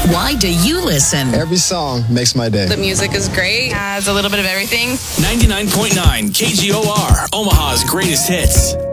Why do you listen? Every song makes my day. The music is great. Has a little bit of everything. 99.9 KGOR, Omaha's greatest hits.